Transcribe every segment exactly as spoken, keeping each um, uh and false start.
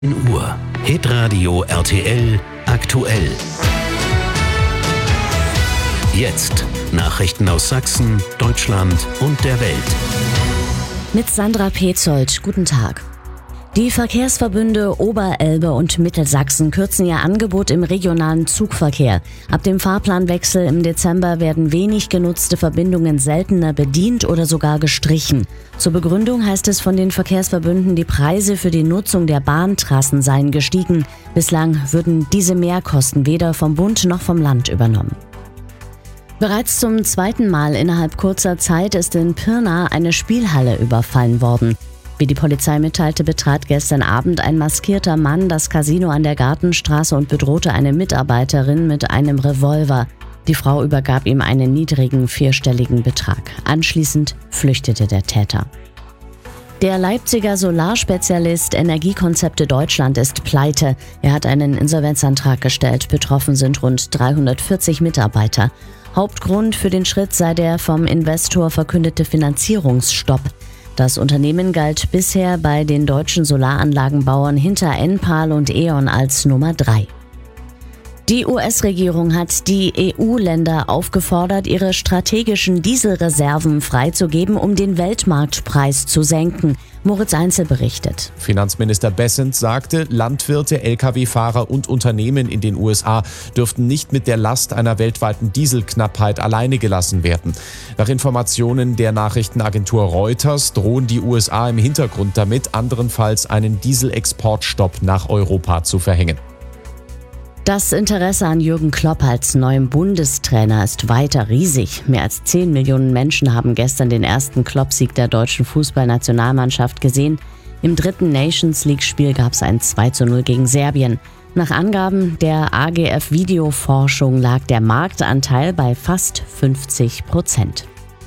Uhr. Hitradio R T L aktuell. Jetzt Nachrichten aus Sachsen, Deutschland und der Welt. Mit Sandra Petzold. Guten Tag. Die Verkehrsverbünde Oberelbe und Mittelsachsen kürzen ihr Angebot im regionalen Zugverkehr. Ab dem Fahrplanwechsel im Dezember werden wenig genutzte Verbindungen seltener bedient oder sogar gestrichen. Zur Begründung heißt es von den Verkehrsverbünden, die Preise für die Nutzung der Bahntrassen seien gestiegen. Bislang würden diese Mehrkosten weder vom Bund noch vom Land übernommen. Bereits zum zweiten Mal innerhalb kurzer Zeit ist in Pirna eine Spielhalle überfallen worden. Wie die Polizei mitteilte, betrat gestern Abend ein maskierter Mann das Casino an der Gartenstraße und bedrohte eine Mitarbeiterin mit einem Revolver. Die Frau übergab ihm einen niedrigen vierstelligen Betrag. Anschließend flüchtete der Täter. Der Leipziger Solarspezialist Energiekonzepte Deutschland ist pleite. Er hat einen Insolvenzantrag gestellt. Betroffen sind rund dreihundertvierzig Mitarbeiter. Hauptgrund für den Schritt sei der vom Investor verkündete Finanzierungsstopp. Das Unternehmen galt bisher bei den deutschen Solaranlagenbauern hinter Enpal und E.ON als Nummer drei. Die U S-Regierung hat die E U-Länder aufgefordert, ihre strategischen Dieselreserven freizugeben, um den Weltmarktpreis zu senken. Moritz Einzel berichtet. Finanzminister Bessent sagte, Landwirte, L K W-Fahrer und Unternehmen in den U S A dürften nicht mit der Last einer weltweiten Dieselknappheit alleine gelassen werden. Nach Informationen der Nachrichtenagentur Reuters drohen die U S A im Hintergrund damit, anderenfalls einen Dieselexportstopp nach Europa zu verhängen. Das Interesse an Jürgen Klopp als neuem Bundestrainer ist weiter riesig. Mehr als zehn Millionen Menschen haben gestern den ersten Klopp-Sieg der deutschen Fußballnationalmannschaft gesehen. Im dritten Nations-League-Spiel gab es ein zwei zu null gegen Serbien. Nach Angaben der A G F Videoforschung lag der Marktanteil bei fast fünfzig Prozent.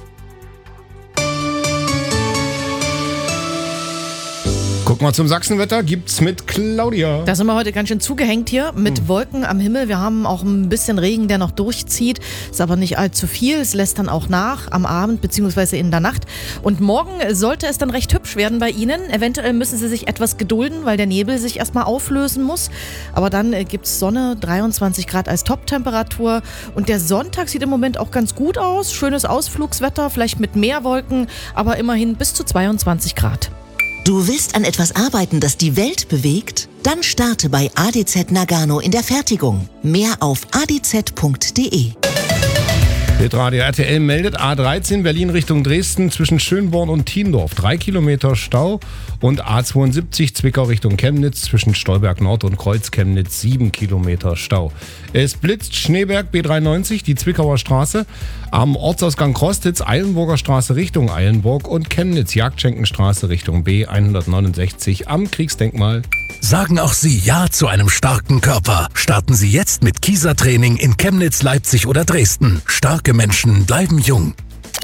Gucken wir zum Sachsenwetter, gibt's mit Claudia. Da sind wir heute ganz schön zugehängt hier mit hm. Wolken am Himmel. Wir haben auch ein bisschen Regen, der noch durchzieht. Ist aber nicht allzu viel. Es lässt dann auch nach am Abend bzw. in der Nacht. Und morgen sollte es dann recht hübsch werden bei Ihnen. Eventuell müssen Sie sich etwas gedulden, weil der Nebel sich erstmal auflösen muss. Aber dann gibt's Sonne, dreiundzwanzig Grad als Top-Temperatur. Und der Sonntag sieht im Moment auch ganz gut aus. Schönes Ausflugswetter, vielleicht mit mehr Wolken, aber immerhin bis zu zweiundzwanzig Grad. Du willst an etwas arbeiten, das die Welt bewegt? Dann starte bei A D Z Nagano in der Fertigung. Mehr auf a d z punkt d e. Hitradio R T L meldet A dreizehn Berlin Richtung Dresden zwischen Schönborn und Thiendorf. Drei Kilometer Stau. Und A zweiundsiebzig Zwickau Richtung Chemnitz zwischen Stolberg Nord und Kreuz Chemnitz. Sieben Kilometer Stau. Es blitzt Schneeberg B dreiundneunzig, die Zwickauer Straße. Am Ortsausgang Krostitz Eilenburger Straße Richtung Eilenburg und Chemnitz Jagdschenkenstraße Richtung B hundertneunundsechzig am Kriegsdenkmal. Sagen auch Sie Ja zu einem starken Körper. Starten Sie jetzt mit Kieser-Training in Chemnitz, Leipzig oder Dresden. Starke Menschen bleiben jung.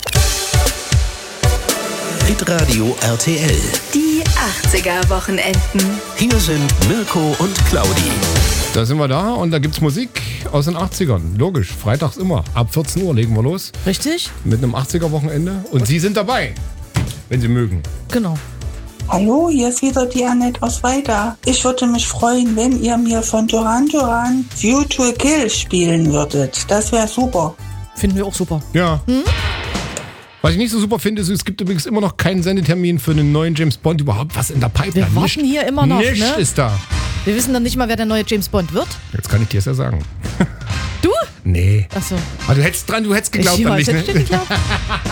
Hitradio R T L. Die achtziger-Wochenenden. Hier sind Mirko und Claudi. Da sind wir da und da gibt's Musik aus den achtzigern. Logisch, freitags immer. Ab vierzehn Uhr legen wir los. Richtig? Mit einem achtziger-Wochenende. Und Sie sind dabei, wenn Sie mögen. Genau. Hallo, hier ist wieder die Annette aus Weida. Ich würde mich freuen, wenn ihr mir von Duran Duran View to a Kill spielen würdet. Das wäre super. Finden wir auch super. Ja. Hm? Was ich nicht so super finde, ist, es gibt übrigens immer noch keinen Sendetermin für einen neuen James Bond. Überhaupt was in der Pipeline. Wir warten nicht, hier immer noch, Nichts ne? ist da. Wir wissen dann nicht mal, wer der neue James Bond wird. Jetzt kann ich dir es ja sagen. Du? Nee. Ach so. Aber du hättest dran, du hättest geglaubt ich an mich, ne? Geglaubt.